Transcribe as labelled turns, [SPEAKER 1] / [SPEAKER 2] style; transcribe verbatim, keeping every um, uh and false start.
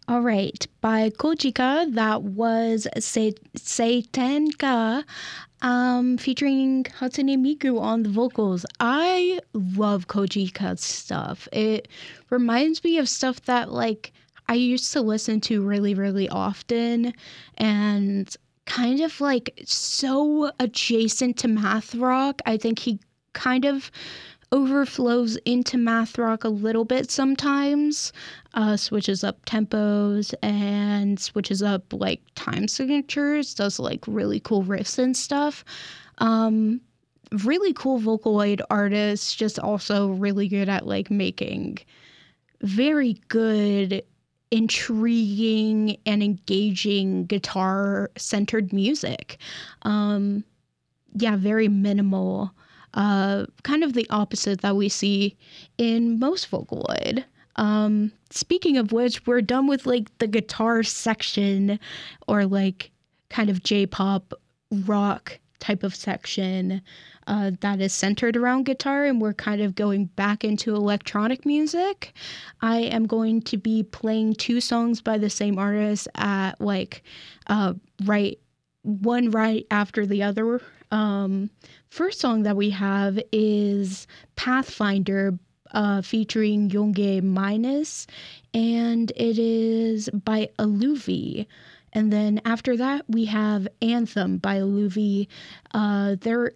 [SPEAKER 1] All right, by Kojika, that was Se- Seitenka, um, featuring Hatsune Miku on the vocals. I love Kojika's stuff. It reminds me of stuff that, like, I used to listen to really, really often, and kind of like so adjacent to math rock. I think he kind of overflows into math rock a little bit sometimes, uh, switches up tempos and switches up like time signatures, does like really cool riffs and stuff. Um, really cool Vocaloid artist, just also really good at like making very good, intriguing, and engaging guitar centered music. Um, yeah, very minimal. Uh, kind of the opposite that we see in most Vocaloid. Um, speaking of which, we're done with like the guitar section or like kind of J-pop rock type of section uh, that is centered around guitar, and we're kind of going back into electronic music. I am going to be playing two songs by the same artist at like uh, right one right after the other. Um, first song that we have is Pathfinder uh, featuring Yonge Minus, and it is by Aluvi. And then after that, we have Anthem by Aluvi. Uh, there